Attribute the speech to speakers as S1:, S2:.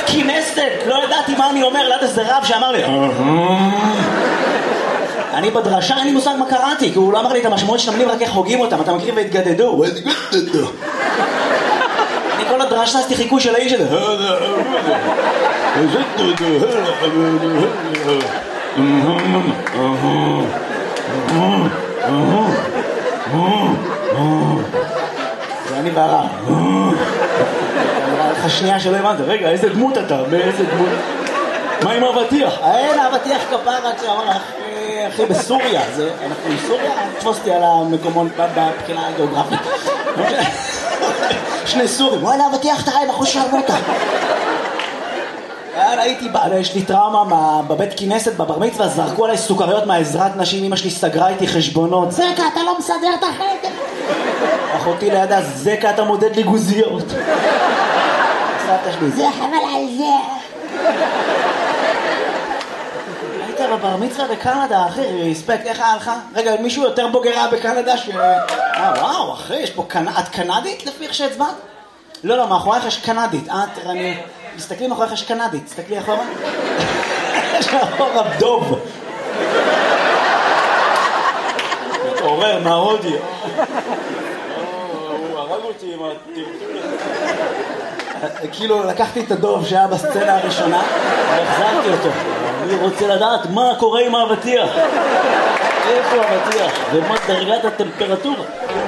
S1: כנסת, לא ידעתי מה אני אומר, ליד איזה רב שאמר לי אני בדרשה, אין לי מושג מה קראתי, כי הוא לא אמר לי את המשמעות של המילים, רק איך הוגים אותם, אתה מכיר והתגדדו אני כל הדרשה עשיתי חיקוי של האיש הזה זה אני והרב אמרה לך שנייה שלא הבנת, רגע איזה דמות אתה, באיזה דמות מה עם אבטיח? אין אבטיח כפרה שאמר אחי בסוריה, אנחנו בסוריה, תפוס אותי על המקומון בבחינה הגיאוגרפית שני סורים, וואלה אבטיח תראי בחוש שרמוטה הייתי, יש לי טראומה בבית כנסת, בבר מצווה, זרקו עליי סוכריות מהעזרת נשים, אמא שלי סגרה איתי חשבונות זקה אתה לא מסדר את החדר אחותי לידה, זקה אתה מודד לי גוזיות סבתא שלי, זה חבל על זה היית בבר מצווה בקנדה, אחי, ריספקט, איך היה לך? רגע, מישהו יותר בוגרה בקנדה וואו, אחי, יש פה את קנדית לפי איך שהצבעת? לא, מאחורייך יש קנדית, מסתכלי מאחורייך יש קנדית, תסתכלי אחורה יש אחורה דוב מתעורר מההודי הוא הרג אותי עם כאילו לקחתי את הדוב שהיה בסצנה הראשונה והחזרתי אותו אני רוצה לדעת מה קורה עם האבטיח איפה האבטיח ומה דרגת הטמפרטורה